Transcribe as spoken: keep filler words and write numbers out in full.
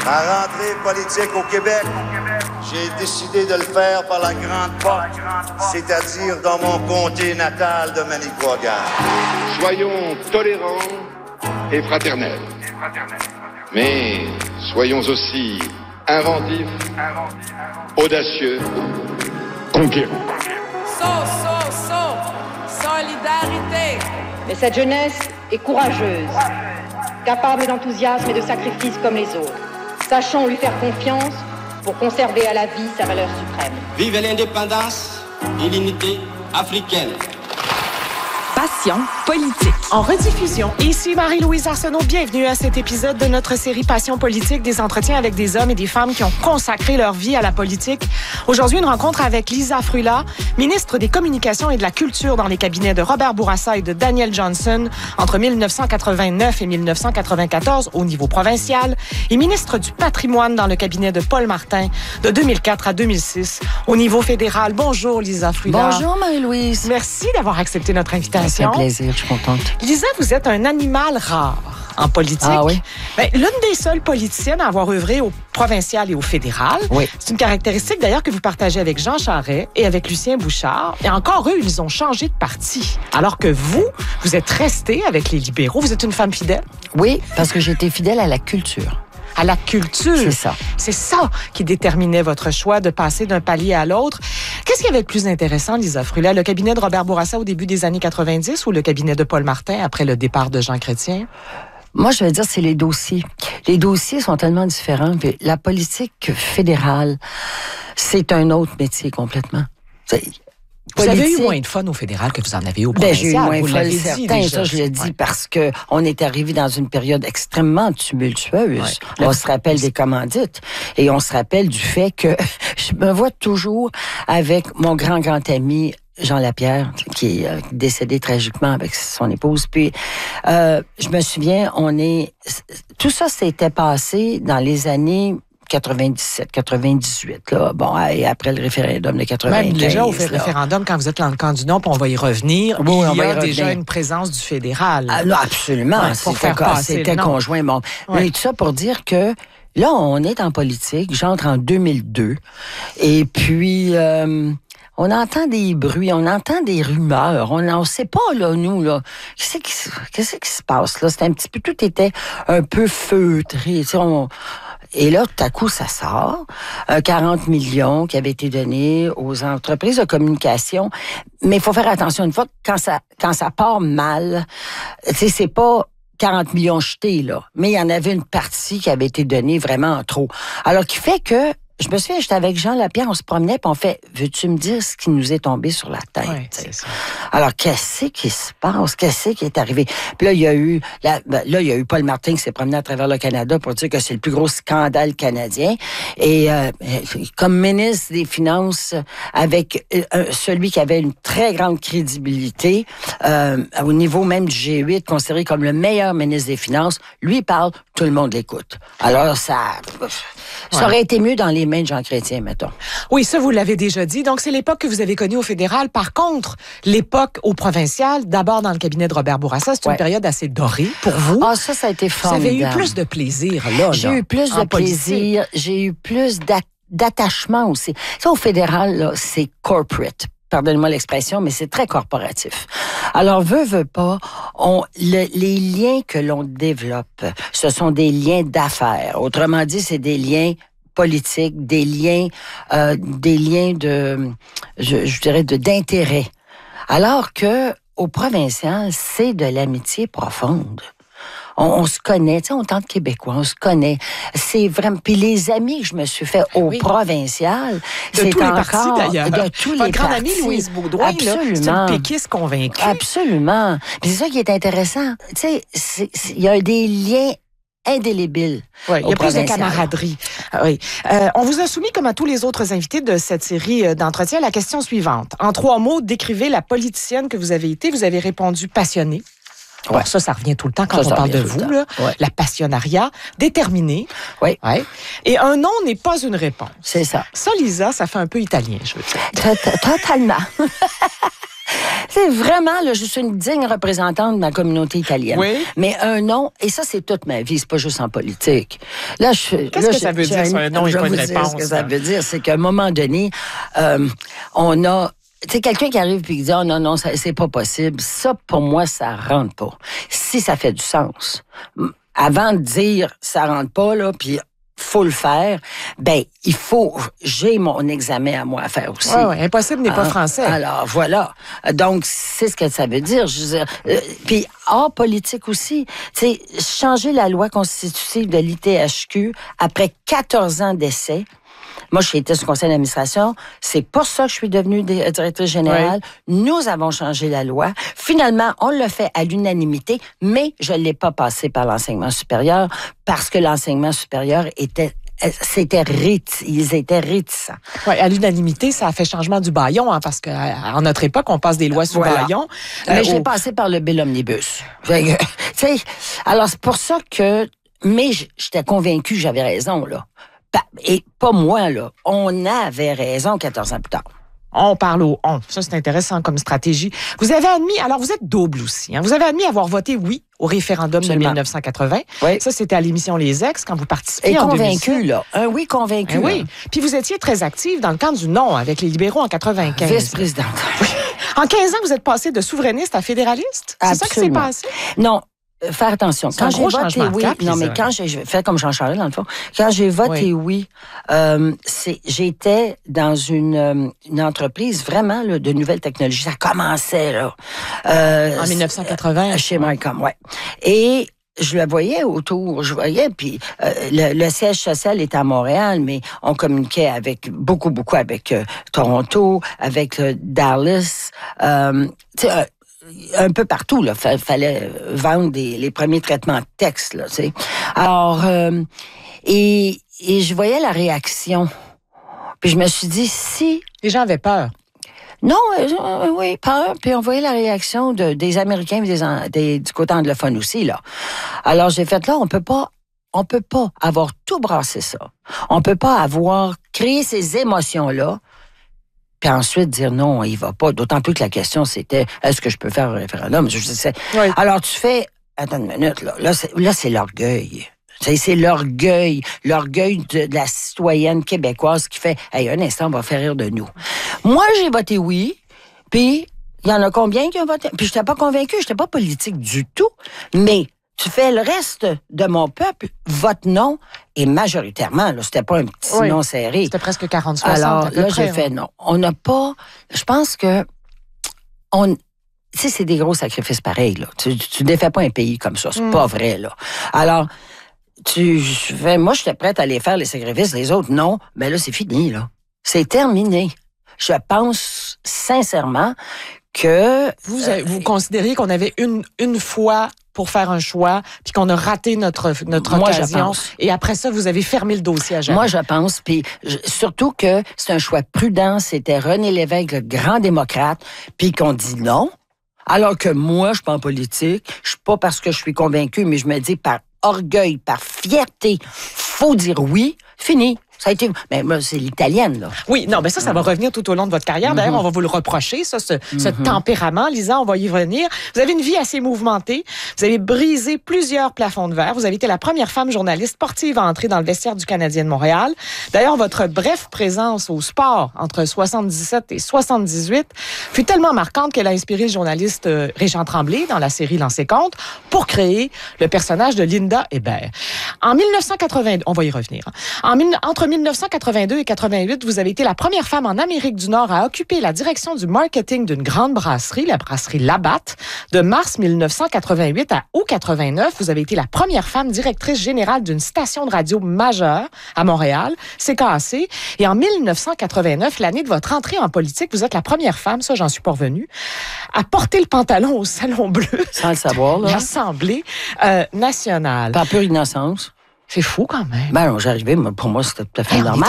Ma rentrée politique au Québec, j'ai décidé de le faire par la grande porte, c'est-à-dire dans mon comté natal de Manicouagan. Soyons tolérants et fraternels. Mais soyons aussi inventifs, audacieux, conquérants. So, so, so, solidarité. Mais cette jeunesse est courageuse, capable d'enthousiasme et de sacrifice comme les autres. Sachons lui faire confiance pour conserver à la vie sa valeur suprême. Vive l'indépendance et l'unité africaine. Passion politique. En rediffusion, ici Marie-Louise Arsenault. Bienvenue à cet épisode de notre série Passion politique, des entretiens avec des hommes et des femmes qui ont consacré leur vie à la politique. Aujourd'hui, une rencontre avec Lisa Frula, ministre des Communications et de la Culture dans les cabinets de Robert Bourassa et de Daniel Johnson entre mille neuf cent quatre-vingt-neuf et mille neuf cent quatre-vingt-quatorze au niveau provincial et ministre du Patrimoine dans le cabinet de Paul Martin de deux mille quatre à deux mille six au niveau fédéral. Bonjour Lisa Frula. Bonjour Marie-Louise. Merci d'avoir accepté notre invitation. Ça fait plaisir, je suis contente. Lisa, vous êtes un animal rare en politique. Ah oui? Ben, l'une des seules politiciennes à avoir œuvré au provincial et au fédéral. Oui. C'est une caractéristique d'ailleurs que vous partagez avec Jean Charest et avec Lucien Bouchard. Et encore eux, ils ont changé de parti. Alors que vous, vous êtes resté avec les libéraux. Vous êtes une femme fidèle? Oui, parce que j'ai été fidèle à la culture. À la culture. C'est ça. C'est ça qui déterminait votre choix de passer d'un palier à l'autre. Qu'est-ce qui avait le plus intéressant, Lisa Frula? Le cabinet de Robert Bourassa au début des années quatre-vingt-dix ou le cabinet de Paul Martin après le départ de Jean Chrétien? Moi, je vais dire, c'est les dossiers. Les dossiers sont tellement différents. Puis la politique fédérale, c'est un autre métier complètement. C'est... Vous Politique. avez eu moins de fun au fédéral que vous en avez au Ben, provincial. j'ai eu moins vous de fun, certain. Ça, je le dis ouais. parce que on est arrivé dans une période extrêmement tumultueuse. Ouais. On se rappelle des commandites et on se rappelle du fait que je me vois toujours avec mon grand, grand ami Jean Lapierre, qui est euh, décédé tragiquement avec son épouse. Puis, euh, je me souviens, on est... Tout ça s'était passé dans les années quatre-vingt-dix-sept, quatre-vingt-dix-huit, là. Bon, et après le référendum de quatre-vingt-quinze. Même déjà au là. référendum, quand vous êtes dans le camp du non, puis on va y revenir, oui, il on y va a y déjà revenir. une présence du fédéral. Ah, non, absolument. Ouais, pour c'était faire passer c'était le nom. conjoint. Bon. Ouais. Mais tout ça pour dire que là, on est en politique. J'entre en deux mille deux. Et puis... Euh, on entend des bruits, on entend des rumeurs. On ne sait pas, là, nous, là. Qu'est-ce qui, qu'est-ce qui se passe, là? C'était un petit peu... Tout était un peu feutré. Tu sais, on... Et là, tout à coup, ça sort. Un quarante millions qui avait été donné aux entreprises de communication. Mais il faut faire attention une fois, quand ça, quand ça part mal, tu sais, c'est pas quarante millions jetés, là. Mais il y en avait une partie qui avait été donnée vraiment en trop. Alors, qui fait que, je me souviens, j'étais avec Jean Lapierre, on se promenait, puis on fait, veux-tu me dire ce qui nous est tombé sur la tête? Ouais, c'est ça. Alors, qu'est-ce qui se passe? Qu'est-ce qui est arrivé? Puis là, il y a eu, là, ben, là, il y a eu Paul Martin qui s'est promené à travers le Canada pour dire que c'est le plus gros scandale canadien. Et euh, comme ministre des Finances, avec euh, celui qui avait une très grande crédibilité, euh, au niveau même du G huit, considéré comme le meilleur ministre des Finances, lui parle, tout le monde l'écoute. Alors, ça... Ça aurait été mieux dans les mains de Jean Chrétien, mettons. Oui, ça, vous l'avez déjà dit. Donc, c'est l'époque que vous avez connue au fédéral. Par contre, l'époque au provincial, d'abord dans le cabinet de Robert Bourassa, c'est une ouais. période assez dorée pour vous. Ah, ça, ça a été formidable. Vous avez eu plus de plaisir, là. J'ai là, eu plus de plaisir. J'ai eu plus d'attachement aussi. Ça, au fédéral, là, c'est corporate. Pardonnez-moi l'expression, mais c'est très corporatif. Alors, veut, veut pas, on, le, les liens que l'on développe, ce sont des liens d'affaires. Autrement dit, c'est des liens politiques, des liens, euh, des liens de, je, je dirais, de d'intérêt. Alors que au provincial, c'est de l'amitié profonde. On, on se connaît, tu sais, on tente québécois, on se connaît. C'est vraiment... Puis les amis que je me suis fait au oui. provincial, de c'est tous les encore... partis, d'ailleurs. De tous Votre les grande partis. amie, Louise Baudouin, là, c'est une péquiste convaincue. Absolument. Puis c'est ça qui est intéressant. Tu sais, il y a des liens indélébile. Oui, il y a plus de camaraderie. Oui. Euh, on vous a soumis, comme à tous les autres invités de cette série d'entretiens, la question suivante. En trois mots, décrivez la politicienne que vous avez été. Vous avez répondu passionnée. Bon, ouais. ça, ça revient tout le temps quand ça, on parle de vous, là. Ouais. La passionnariat, déterminée. Oui. Ouais. Et un non n'est pas une réponse. C'est ça. Ça, Lisa, ça fait un peu italien, je veux dire. Totalement. C'est vraiment, là, je suis une digne représentante de ma communauté italienne. Oui. Mais un nom, et ça, c'est toute ma vie, c'est pas juste en politique. Là, je Qu'est-ce là, que ça veut dire, ça, un nom et je pas vais une vous dire réponse? Ce que ça veut dire, c'est qu'à un moment donné, euh, on a... Tu sais, quelqu'un qui arrive et qui dit « Oh non, non, ça, c'est pas possible », ça, pour moi, ça rentre pas. Si ça fait du sens, avant de dire « ça rentre pas », là, puis faut le faire, ben il faut, j'ai mon examen à moi à faire aussi. Oui, oui, impossible n'est pas Ah, français. Alors, voilà. Donc, c'est ce que ça veut dire. Je veux dire, euh, puis, hors politique aussi, tu sais, changer la loi constitutive de l'I T H Q après quatorze ans d'essai. Moi, j'ai été sur le conseil d'administration. C'est pour ça que je suis devenue directrice générale. Oui. Nous avons changé la loi. Finalement, on l'a fait à l'unanimité, mais je ne l'ai pas passé par l'enseignement supérieur parce que l'enseignement supérieur était C'était réti- ils étaient réticents. Oui, à l'unanimité, ça a fait changement du bâillon, hein, parce qu'à notre époque, on passe des lois sous voilà. bâillon. Mais euh, j'ai au... passé par le Bill Omnibus. Tu sais, alors c'est pour ça que, mais j'étais convaincue que j'avais raison là. Et pas moi là. On avait raison quatorze ans plus tard. On parle au on. Ça, c'est intéressant comme stratégie. Vous avez admis, alors vous êtes double aussi, hein, vous avez admis avoir voté oui au référendum Absolument. de mille neuf cent quatre-vingts. Oui. Ça, c'était à l'émission Les Ex, quand vous participiez Et en convaincu, là. Un oui convaincu. Eh oui. Puis vous étiez très active dans le camp du non avec les libéraux en quatre-vingt-quinze. Vice-présidente. En quinze ans, vous êtes passé de souverainiste à fédéraliste? C'est ça qui s'est passé? Non. Faire attention. Quand j'ai voté oui, cap, non, mais ça. quand j'ai fait comme Jean Charest, dans le fond, quand j'ai voté oui, oui euh, c'est, j'étais dans une, euh, une entreprise vraiment là, de nouvelles technologies. Ça commençait, là. Euh, en mille neuf cent quatre-vingts. Chez Mycom, ouais. Et je le voyais autour, je voyais, puis euh, le, le siège social était à Montréal, mais on communiquait avec beaucoup, beaucoup avec euh, Toronto, avec euh, Dallas, euh, tu sais, euh, un peu partout, là. Il fallait vendre des, les premiers traitements de texte, là, tu sais. Alors, euh, et, et je voyais la réaction. Puis je me suis dit, si... Les gens avaient peur. Non, euh, oui, peur. Puis on voyait la réaction de, des Américains et des, des, du côté anglophone aussi, là. Alors, j'ai fait, là, on peut pas... On peut pas avoir tout brassé ça. On peut pas avoir créé ces émotions-là puis ensuite dire non, il va pas. D'autant plus que la question, c'était, est-ce que je peux faire un référendum? Je sais. Oui. Alors, tu fais, attends une minute, là, là, c'est, là, c'est l'orgueil. C'est, c'est l'orgueil, l'orgueil de, de la citoyenne québécoise qui fait, hey, un instant, on va faire rire de nous. Moi, j'ai voté oui, puis il y en a combien qui ont voté? Puis j'étais pas convaincue, j'étais pas politique du tout, mais tu fais le reste de mon peuple, vote non, et majoritairement, là, c'était pas un petit oui. non serré. C'était presque quarante soixante. Alors, à peu là, près, j'ai hein. fait non. On n'a pas... Je pense que... on Tu sais, c'est des gros sacrifices pareils, là. Tu, tu défais pas un pays comme ça. C'est mm. pas vrai, là. Alors, tu fais... Moi, j'étais prête à aller faire les sacrifices. Les autres, non. Mais là, c'est fini, là. C'est terminé. Je pense sincèrement que... Vous, euh, vous considériez qu'on avait une, une fois pour faire un choix, puis qu'on a raté notre, notre moi, occasion. Et après ça, vous avez fermé le dossier à jamais. Moi, je pense, puis surtout que c'est un choix prudent. C'était René Lévesque, le grand démocrate, puis qu'on dit non. Alors que moi, je suis pas en politique. Je suis pas parce que je suis convaincue, mais je me dis par orgueil, par fierté, faut dire oui. Fini. Ça a été... Mais moi, c'est l'italienne, là. Oui, non, mais ça, ça va revenir tout au long de votre carrière. D'ailleurs, mm-hmm. on va vous le reprocher, ça, ce, mm-hmm. ce tempérament. Lisa, on va y revenir. Vous avez une vie assez mouvementée. Vous avez brisé plusieurs plafonds de verre. Vous avez été la première femme journaliste sportive à entrer dans le vestiaire du Canadien de Montréal. D'ailleurs, votre brève présence au sport entre soixante-dix-sept et soixante-dix-huit fut tellement marquante qu'elle a inspiré le journaliste euh, Régent Tremblay dans la série Lancez compte pour créer le personnage de Linda Hébert. En mille neuf cent quatre-vingt-deux, on va y revenir. En, entre mille neuf cent quatre-vingt-deux et quatre-vingt-huit, vous avez été la première femme en Amérique du Nord à occuper la direction du marketing d'une grande brasserie, la brasserie Labatt. De mars mille neuf cent quatre-vingt-huit à août quatre-vingt-neuf, vous avez été la première femme directrice générale d'une station de radio majeure à Montréal, C K A C. Et en mille neuf cent quatre-vingt-neuf, l'année de votre entrée en politique, vous êtes la première femme, ça j'en suis pas revenue, à porter le pantalon au Salon Bleu. Sans le savoir, là. L'Assemblée euh, nationale. Par pure innocence. C'est fou quand même. Ben non, j'arrivais, pour moi, c'était tout à fait normal.